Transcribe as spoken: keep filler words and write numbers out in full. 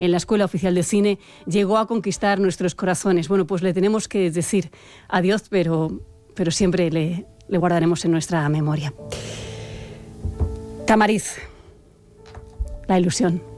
en la Escuela Oficial de Cine, llegó a conquistar nuestros corazones. Bueno, pues le tenemos que decir adiós, pero, pero siempre le, le guardaremos en nuestra memoria. Tamariz, la ilusión.